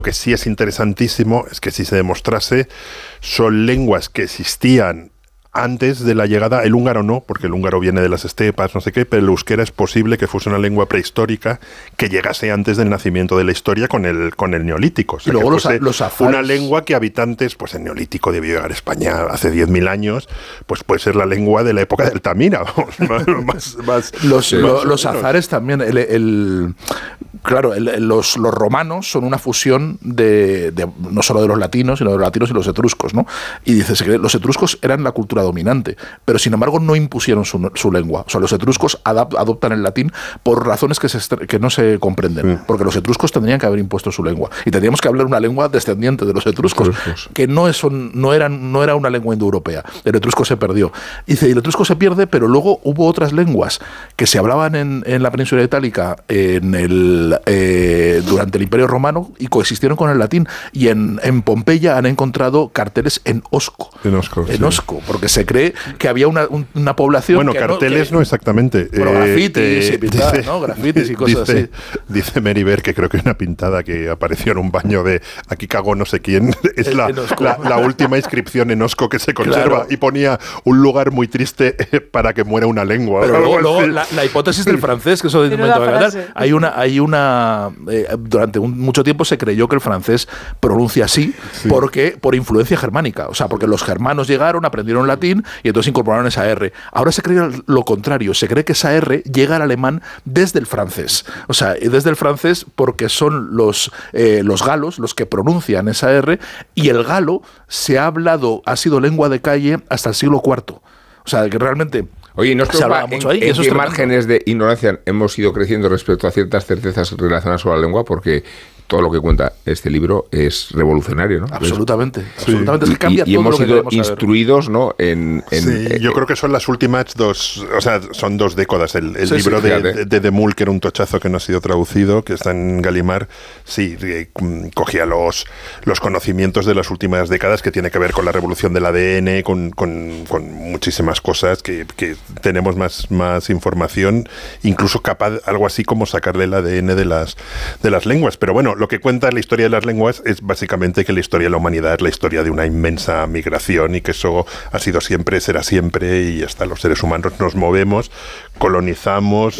que sí es interesantísimo es que si se demostrase, son lenguas que existían antes de la llegada, el húngaro no, porque el húngaro viene de las estepas, no sé qué, pero el euskera es posible que fuese una lengua prehistórica que llegase antes del nacimiento de la historia con el neolítico. O sea, y luego que los azares. Una lengua que habitantes, pues el neolítico debió llegar a España hace 10.000 años, pues puede ser la lengua de la época de Altamira. Los azares también, claro, los romanos son una fusión de no solo de los latinos, sino de los latinos y los etruscos, ¿no? Y dice que los etruscos eran la cultura dominante, pero sin embargo no impusieron su lengua. O sea, los etruscos adoptan el latín por razones que no se comprenden, porque los etruscos tendrían que haber impuesto su lengua y tendríamos que hablar una lengua descendiente de los etruscos, que no era una lengua indoeuropea. El etrusco se perdió. Dice, y el etrusco se pierde, pero luego hubo otras lenguas que se hablaban en la península itálica durante el Imperio Romano y coexistieron con el latín, y en Pompeya han encontrado carteles en osco, porque se cree que había una población. Bueno, carteles no exactamente. Pero grafitis y pintadas, ¿no? Grafitis y cosas así. Dice Meribert que creo que una pintada que apareció en un baño de aquí cagó no sé quién, es la última inscripción en osco que se conserva, claro. Y ponía un lugar muy triste para que muera una lengua. Pero luego la hipótesis del francés, que eso de momento va a ganar, hay una durante mucho tiempo se creyó que el francés pronuncia así, porque por influencia germánica, o sea, porque los germanos llegaron, aprendieron latín y entonces incorporaron esa R. Ahora se cree lo contrario, se cree que esa R llega al alemán desde el francés, o sea, desde el francés, porque son los galos los que pronuncian esa R, y el galo ha sido lengua de calle hasta el siglo IV. O sea, que realmente... Oye, ¿nos preocupa en qué márgenes de ignorancia hemos ido creciendo respecto a ciertas certezas relacionadas con la lengua? Porque todo lo que cuenta este libro es revolucionario, ¿no? Absolutamente. Sí. Absolutamente. Es que cambia y todo hemos lo que sido instruidos, ¿no? Yo creo que son las últimas son 2 décadas. El libro de Demul, que era un tochazo que no ha sido traducido, que está en Gallimard, cogía los conocimientos de las últimas décadas, que tiene que ver con la revolución del ADN, con muchísimas cosas que tenemos más información, incluso capaz algo así como sacarle el ADN de las lenguas. Pero bueno, lo que cuenta la historia de las lenguas es básicamente que la historia de la humanidad es la historia de una inmensa migración, y que eso ha sido siempre, será siempre, y hasta los seres humanos nos movemos, colonizamos,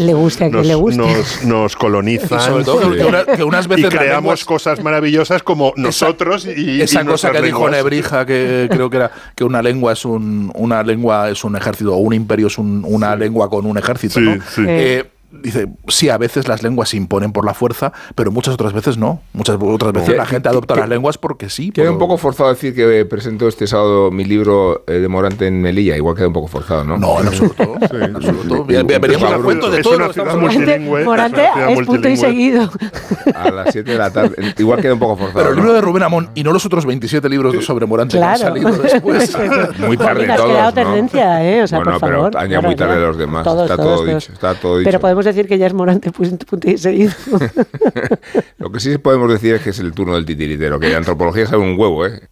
nos colonizan, y sobre todo que unas veces y creamos cosas maravillosas como nosotros y esa cosa que lenguas. Dijo Nebrija, que creo que era que una lengua es un ejército, o un imperio es una lengua con un ejército, ¿no? Sí. Dice, sí, a veces las lenguas se imponen por la fuerza, pero muchas otras veces no. Muchas otras veces la gente adopta las lenguas porque sí. Queda un poco forzado decir que presento este sábado mi libro de Morante en Melilla. Igual queda un poco forzado, ¿no? No, en absoluto. En absoluto. Veníamos a cuento de todo. Es una ciudad multilingüe. Morante es punto y seguido. A las 7 de la tarde. Igual queda un poco forzado. Pero el libro de Rubén Amón y no los otros 27 libros sobre Morante que han salido después. Muy tarde todos, todos, quedado tendencia, o sea, bueno, por favor. pero ya muy tarde los demás. Está todo dicho. Pero podemos decir que ya es Morante punto y seguido. Lo que sí podemos decir es que es el turno del titiritero, que de antropología sabe un huevo, ¿eh?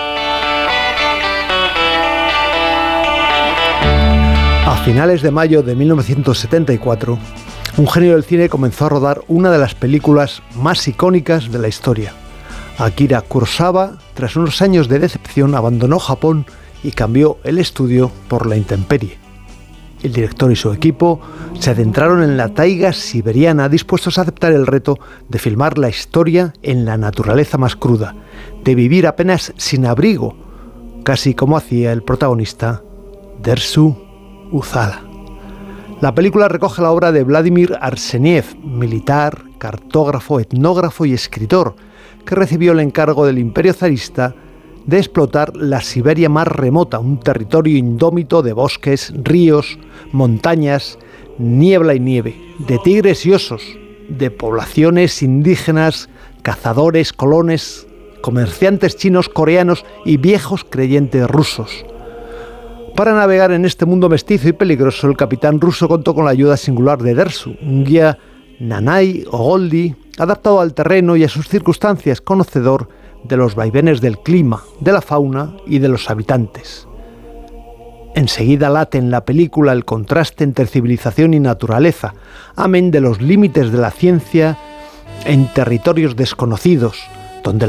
A finales de mayo de 1974, un genio del cine comenzó a rodar una de las películas más icónicas de la historia. Akira Kurosawa, tras unos años de decepción, abandonó Japón y cambió el estudio por la intemperie. El director y su equipo se adentraron en la taiga siberiana, dispuestos a aceptar el reto de filmar la historia en la naturaleza más cruda, de vivir apenas sin abrigo, casi como hacía el protagonista, Dersu Uzala. La película recoge la obra de Vladimir Arseniev, militar, cartógrafo, etnógrafo y escritor, que recibió el encargo del Imperio zarista de explotar la Siberia más remota, un territorio indómito de bosques, ríos, montañas, niebla y nieve, de tigres y osos, de poblaciones indígenas, cazadores, colones, comerciantes chinos, coreanos y viejos creyentes rusos. Para navegar en este mundo mestizo y peligroso, el capitán ruso contó con la ayuda singular de Dersu, un guía nanay o goldi, adaptado al terreno y a sus circunstancias, conocedor de los vaivenes del clima, de la fauna y de los habitantes. Enseguida late en la película el contraste entre civilización y naturaleza, amén de los límites de la ciencia en territorios desconocidos,